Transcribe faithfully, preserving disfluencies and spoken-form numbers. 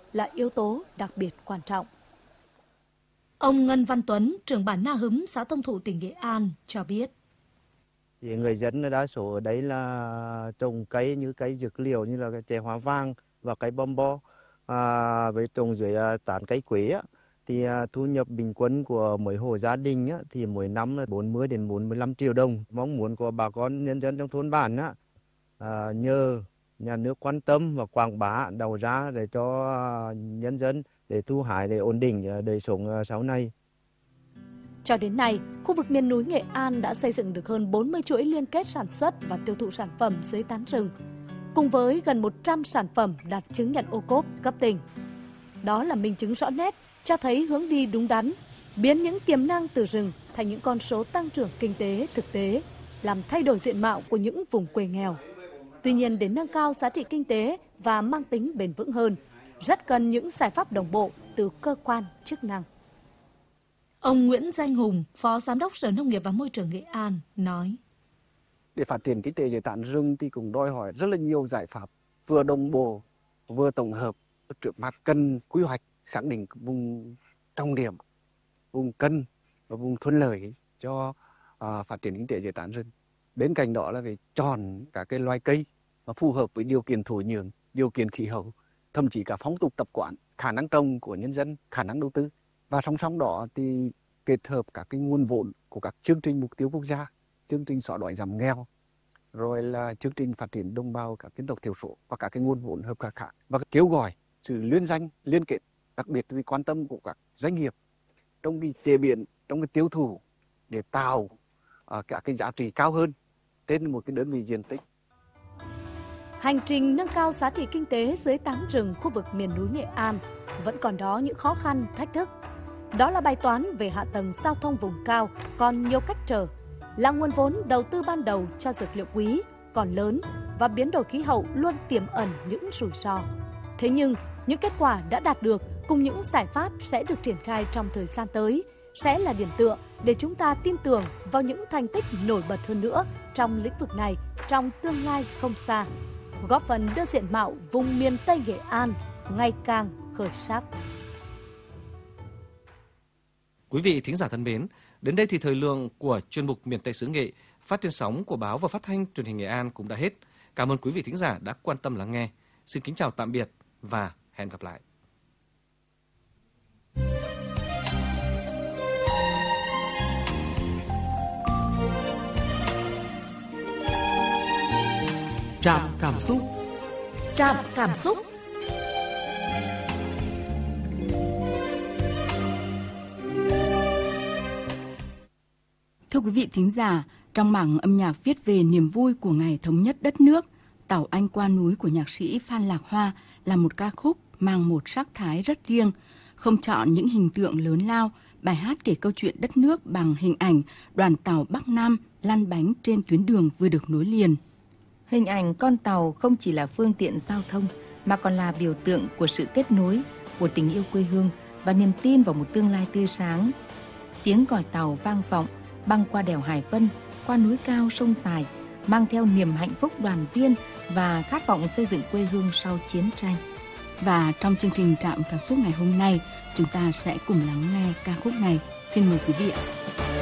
là yếu tố đặc biệt quan trọng. Ông Ngân Văn Tuấn, trưởng bản Na Hứng, xã Thông Thụ, tỉnh Nghệ An cho biết. Thì người dân đa số ở đấy là trồng cây như cây dược liệu như là chè hóa vàng và cây bom bo, à, với trồng dưới à, tán cây quế á, thì à, thu nhập bình quân của mỗi hộ gia đình á, thì mỗi năm là bốn mươi đến bốn mươi lăm triệu đồng. Mong muốn của bà con nhân dân trong thôn bản á, à, nhờ nhà nước quan tâm và quảng bá đầu ra để cho à, nhân dân để thu hái để ổn định đời sống à, sau này. Cho đến nay, khu vực miền núi Nghệ An đã xây dựng được hơn bốn mươi chuỗi liên kết sản xuất và tiêu thụ sản phẩm dưới tán rừng, cùng với gần một trăm sản phẩm đạt chứng nhận ô cốp cấp tỉnh. Đó là minh chứng rõ nét, cho thấy hướng đi đúng đắn, biến những tiềm năng từ rừng thành những con số tăng trưởng kinh tế thực tế, làm thay đổi diện mạo của những vùng quê nghèo. Tuy nhiên, để nâng cao giá trị kinh tế và mang tính bền vững hơn, rất cần những giải pháp đồng bộ từ cơ quan chức năng. Ông Nguyễn Danh Hùng, Phó Giám đốc Sở Nông nghiệp và Môi trường Nghệ An nói. Để phát triển kinh tế dưới tán rừng thì cũng đòi hỏi rất là nhiều giải pháp, vừa đồng bộ, vừa tổng hợp. Trước mắt cần quy hoạch xác định vùng trọng điểm, vùng cân và vùng thuận lợi cho uh, phát triển kinh tế dưới tán rừng. Bên cạnh đó là phải chọn các cái loài cây và phù hợp với điều kiện thổ nhưỡng, điều kiện khí hậu, thậm chí cả phong tục tập quán, khả năng trồng của nhân dân, khả năng đầu tư. Và song song đó thì kết hợp các cái nguồn vốn của các chương trình mục tiêu quốc gia, chương trình xóa đói giảm nghèo, rồi là chương trình phát triển đồng bào các dân tộc thiểu số và các cái nguồn vốn hợp tác khác, và kêu gọi sự liên danh liên kết, đặc biệt vì quan tâm của các doanh nghiệp trong cái chế biến, trong cái tiêu thụ để tạo uh, các cái giá trị cao hơn trên một cái đơn vị diện tích. Hành trình nâng cao giá trị kinh tế dưới tán rừng khu vực miền núi Nghệ An vẫn còn đó những khó khăn, thách thức. Đó là bài toán về hạ tầng giao thông vùng cao còn nhiều cách trở, là nguồn vốn đầu tư ban đầu cho dược liệu quý còn lớn và biến đổi khí hậu luôn tiềm ẩn những rủi ro. Thế nhưng, những kết quả đã đạt được cùng những giải pháp sẽ được triển khai trong thời gian tới sẽ là điểm tựa để chúng ta tin tưởng vào những thành tích nổi bật hơn nữa trong lĩnh vực này trong tương lai không xa, góp phần đưa diện mạo vùng miền Tây Nghệ An ngày càng khởi sắc. Quý vị thính giả thân mến, đến đây thì thời lượng của chuyên mục Miền Tây xứ Nghệ phát trên sóng của báo và phát thanh truyền hình Nghệ An cũng đã hết. Cảm ơn quý vị thính giả đã quan tâm lắng nghe. Xin kính chào tạm biệt và hẹn gặp lại. Trạm cảm xúc. Trạm cảm xúc. Thưa quý vị thính giả, trong mảng âm nhạc viết về niềm vui của ngày thống nhất đất nước, Tàu Anh Qua Núi của nhạc sĩ Phan Lạc Hoa là một ca khúc mang một sắc thái rất riêng, không chọn những hình tượng lớn lao. Bài hát kể câu chuyện đất nước bằng hình ảnh đoàn tàu Bắc Nam lăn bánh trên tuyến đường vừa được nối liền. Hình ảnh con tàu không chỉ là phương tiện giao thông mà còn là biểu tượng của sự kết nối, của tình yêu quê hương và niềm tin vào một tương lai tươi sáng. Tiếng còi tàu vang vọng băng qua đèo Hải Vân, qua núi cao sông dài, mang theo niềm hạnh phúc đoàn viên và khát vọng xây dựng quê hương sau chiến tranh. Và trong chương trình Trạm cảm xúc ngày hôm nay, chúng ta sẽ cùng lắng nghe ca khúc này. Xin mời quý vị ạ.